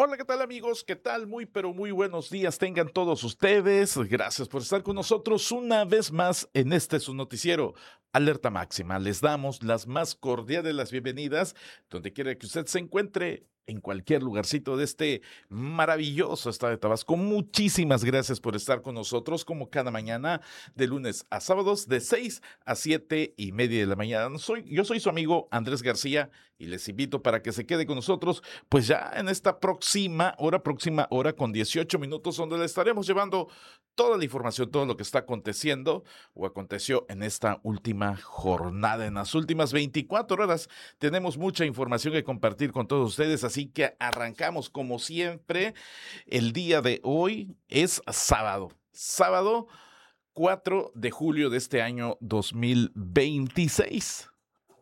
Hola, ¿qué tal amigos? ¿Qué tal? Muy, pero muy buenos días tengan todos ustedes. Gracias por estar con nosotros una vez más en este su noticiero Alerta Máxima. Les damos las más cordiales de las bienvenidas donde quiera que usted se encuentre en cualquier lugarcito de este maravilloso estado de Tabasco. Muchísimas gracias por estar con nosotros como cada mañana de lunes a sábados de 6 a 7:30 de la mañana. Yo soy su amigo Andrés García y les invito para que se quede con nosotros pues ya en esta próxima hora con 18 minutos, donde le estaremos llevando toda la información, todo lo que está aconteciendo o aconteció en esta última jornada, en las últimas 24 horas. Tenemos mucha información que compartir con todos ustedes, así que arrancamos como siempre. El día de hoy es sábado 4 de julio de este año 2026.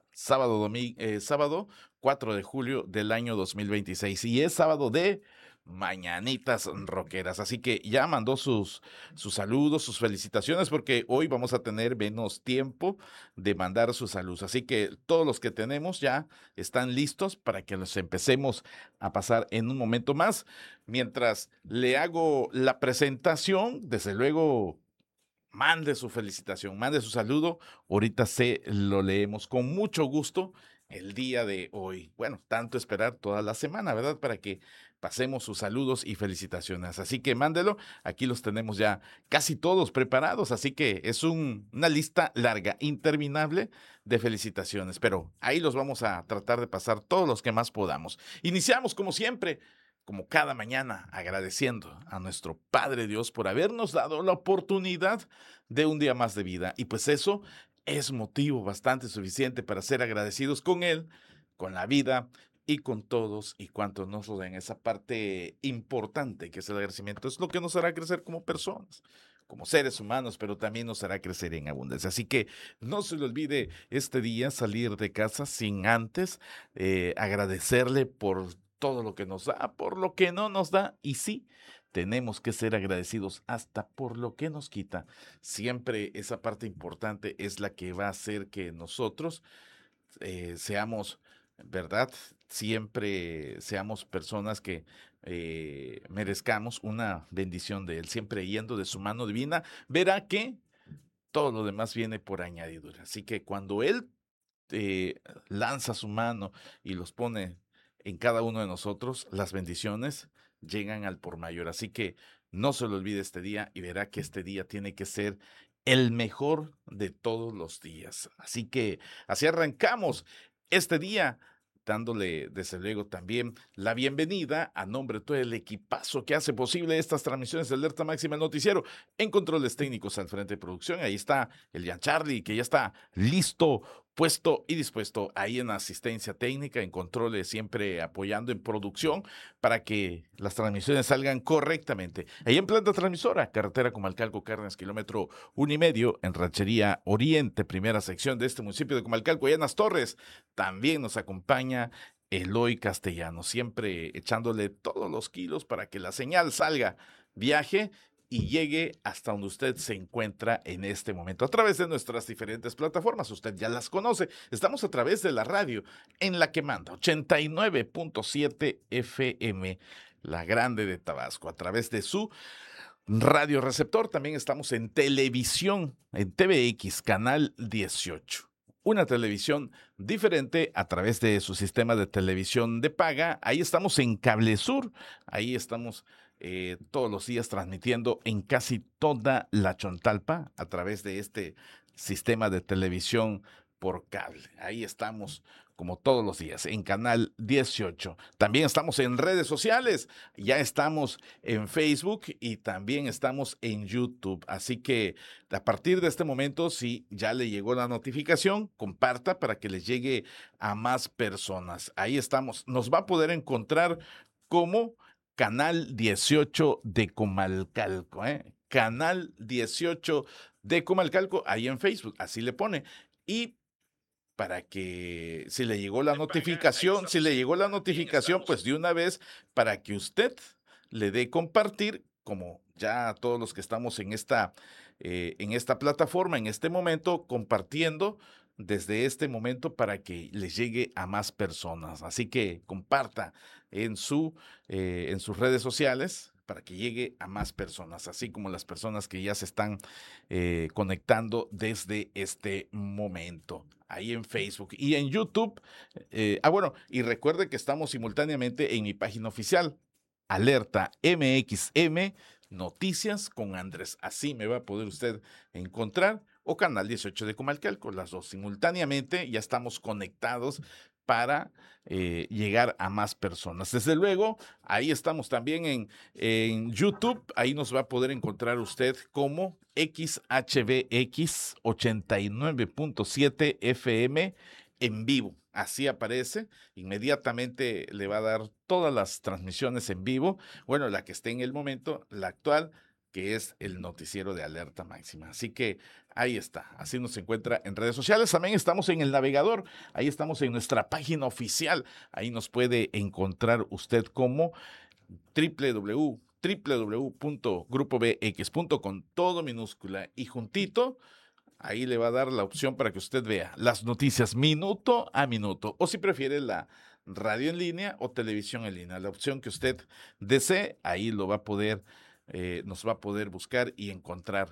Sábado 4 de julio del año 2026 y es sábado de mañanitas rockeras, así que ya mandó sus saludos, sus felicitaciones, porque hoy vamos a tener menos tiempo de mandar sus saludos, así que todos los que tenemos ya están listos para que los empecemos a pasar en un momento más. Mientras le hago la presentación, desde luego mande su felicitación, mande su saludo. Ahorita se lo leemos con mucho gusto el día de hoy. Bueno, tanto esperar toda la semana, ¿verdad? Para que pasemos sus saludos y felicitaciones. Así que mándelo. Aquí los tenemos ya casi todos preparados. Así que es una lista larga, interminable de felicitaciones. Pero ahí los vamos a tratar de pasar todos los que más podamos. Iniciamos como siempre, como cada mañana, agradeciendo a nuestro Padre Dios por habernos dado la oportunidad de un día más de vida. Y pues eso es motivo bastante suficiente para ser agradecidos con Él, con la vida y con todos y cuantos nos rodean. Esa parte importante que es el agradecimiento es lo que nos hará crecer como personas, como seres humanos, pero también nos hará crecer en abundancia. Así que no se le olvide este día salir de casa sin antes agradecerle por todo lo que nos da, por lo que no nos da, y sí, tenemos que ser agradecidos hasta por lo que nos quita. Siempre esa parte importante es la que va a hacer que nosotros seamos, ¿verdad? Siempre seamos personas que merezcamos una bendición de Él, siempre yendo de su mano divina, verá que todo lo demás viene por añadidura. Así que cuando Él eh, lanza su mano y los pone en cada uno de nosotros, las bendiciones llegan al por mayor. Así que no se lo olvide este día y verá que este día tiene que ser el mejor de todos los días. Así que así arrancamos este día, dándole desde luego también la bienvenida a nombre de todo el equipazo que hace posible estas transmisiones de Alerta Máxima el Noticiero. En controles técnicos al frente de producción, ahí está el Jan Charlie, que ya está listo, puesto y dispuesto ahí en asistencia técnica, en controles, siempre apoyando en producción para que las transmisiones salgan correctamente. Ahí en planta transmisora, carretera Comalcalco, Cárdenas, kilómetro 1.5, en Ranchería Oriente, primera sección de este municipio de Comalcalco, allá en Las Torres, también nos acompaña Eloy Castellano, siempre echándole todos los kilos para que la señal salga, viaje y llegue hasta donde usted se encuentra en este momento a través de nuestras diferentes plataformas. Usted ya las conoce. Estamos a través de la radio en la que manda 89.7 FM, la grande de Tabasco, a través de su radio receptor. También estamos en televisión, en TVX, canal 18. Una televisión diferente a través de su sistema de televisión de paga. Ahí estamos en Cable Sur. Ahí estamos todos los días transmitiendo en casi toda la Chontalpa a través de este sistema de televisión por cable. Ahí estamos como todos los días en Canal 18. También estamos en redes sociales. Ya estamos en Facebook y también estamos en YouTube. Así que a partir de este momento, si ya le llegó la notificación, comparta para que les llegue a más personas. Ahí estamos. Nos va a poder encontrar como Canal 18 de Comalcalco, ¿eh? Canal 18 de Comalcalco, ahí en Facebook, así le pone. Y para que si le llegó la notificación, pues de una vez, para que usted le dé compartir, como ya todos los que estamos en esta plataforma, en este momento, compartiendo, desde este momento para que les llegue a más personas. Así que comparta en, en sus redes sociales para que llegue a más personas, así como las personas que ya se están conectando desde este momento. Ahí en Facebook y en YouTube. Bueno, y recuerde que estamos simultáneamente en mi página oficial, Alerta MXM Noticias con Andrés. Así me va a poder usted encontrar, o Canal 18 de Comalcalco, las dos simultáneamente. Ya estamos conectados para llegar a más personas. Desde luego, ahí estamos también en YouTube. Ahí nos va a poder encontrar usted como XHBX 89.7 FM en vivo. Así aparece, inmediatamente le va a dar todas las transmisiones en vivo. Bueno, la que esté en el momento, la actual, que es el noticiero de Alerta Máxima. Así que ahí está, así nos encuentra en redes sociales. También estamos en el navegador, ahí estamos en nuestra página oficial. Ahí nos puede encontrar usted como www.grupobx.com, todo minúscula y juntito. Ahí le va a dar la opción para que usted vea las noticias minuto a minuto, o si prefiere la radio en línea o televisión en línea. La opción que usted desee, ahí lo va a poder, nos va a poder buscar y encontrar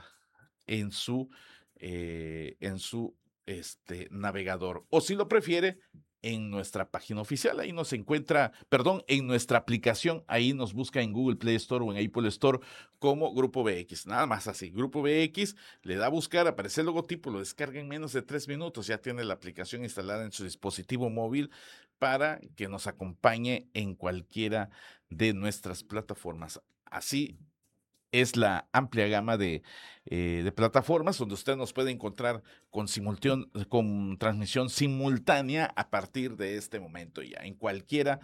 en su navegador. O si lo prefiere, en nuestra página oficial, ahí nos encuentra, perdón, en nuestra aplicación, ahí nos busca en Google Play Store o en Apple Store como Grupo BX, nada más así, Grupo BX, le da a buscar, aparece el logotipo, lo descarga en menos de 3 minutos, ya tiene la aplicación instalada en su dispositivo móvil para que nos acompañe en cualquiera de nuestras plataformas. Así es la amplia gama de plataformas donde usted nos puede encontrar con transmisión simultánea a partir de este momento ya, en cualquiera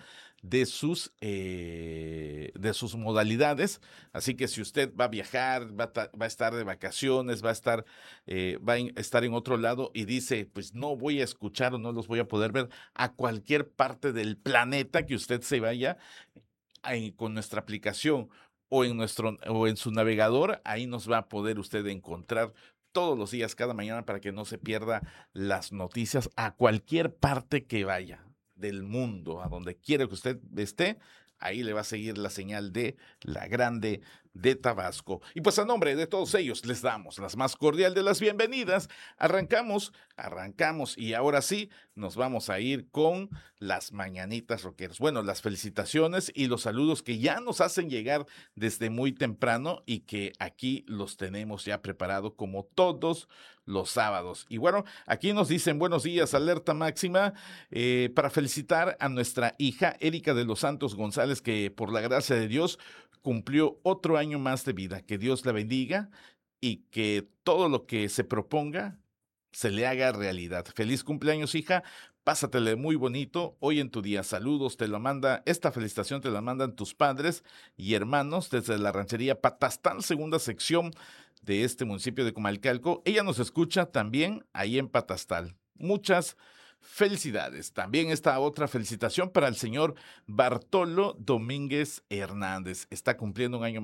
de sus modalidades. Así que si usted va a viajar, va a estar de vacaciones, va a estar en otro lado y dice, pues no voy a escuchar o no los voy a poder ver a cualquier parte del planeta que usted se vaya, con nuestra aplicación o en su navegador, ahí nos va a poder usted encontrar todos los días, cada mañana, para que no se pierda las noticias a cualquier parte que vaya del mundo, a donde quiera que usted esté. Ahí le va a seguir la señal de La Grande de Tabasco. Y pues a nombre de todos ellos les damos las más cordiales de las bienvenidas. Arrancamos y ahora sí nos vamos a ir con las mañanitas rockeras. Bueno, las felicitaciones y los saludos que ya nos hacen llegar desde muy temprano y que aquí los tenemos ya preparado como todos los sábados. Y bueno, aquí nos dicen buenos días, Alerta Máxima, para felicitar a nuestra hija Erika de los Santos González, que por la gracia de Dios cumplió otro año más de vida. Que Dios la bendiga y que todo lo que se proponga se le haga realidad. Feliz cumpleaños, hija. Pásatele muy bonito hoy en tu día. Saludos, esta felicitación te la mandan tus padres y hermanos desde la ranchería Patastal, segunda sección de este municipio de Comalcalco. Ella nos escucha también ahí en Patastal. Muchas felicidades. También esta otra felicitación para el señor Bartolo Domínguez Hernández. Está cumpliendo un año